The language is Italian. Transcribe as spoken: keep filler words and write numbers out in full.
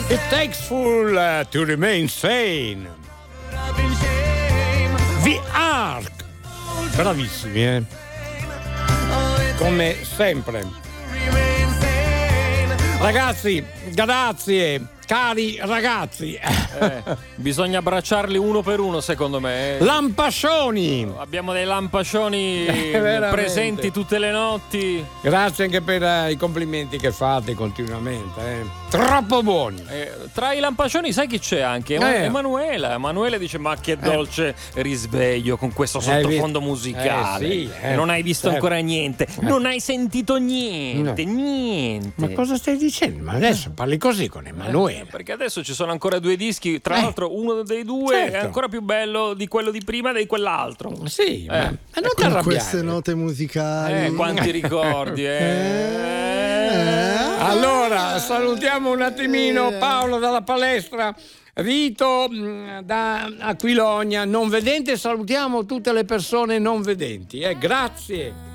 It takes full uh, to remain sane. The Ark. Bravissimi, eh? Come sempre. Ragazzi, grazie. Cari ragazzi, eh, bisogna abbracciarli uno per uno, secondo me. Eh. Lampascioni! Abbiamo dei lampascioni presenti tutte le notti. Grazie anche per uh, i complimenti che fate continuamente. Eh. Troppo buoni. Eh, tra i lampascioni sai chi c'è anche? Eh. Emanuela. Emanuele dice: ma che dolce eh. risveglio con questo sottofondo eh, musicale. Eh, sì, eh. Non hai visto certo. ancora niente. Eh. Non hai sentito niente. No. Niente. Ma cosa stai dicendo? Ma adesso parli così con Emanuele. Eh, perché adesso ci sono ancora due dischi. Tra eh. l'altro, uno dei due certo. è ancora più bello di quello di prima e di quell'altro. Sì, eh. ma, ma non ti arrabbiare. Queste note musicali. Eh, quanti ricordi, eh. eh. Allora, salutiamo un attimino Paolo dalla palestra, Vito da Aquilonia, non vedente, salutiamo tutte le persone non vedenti. Eh. Grazie.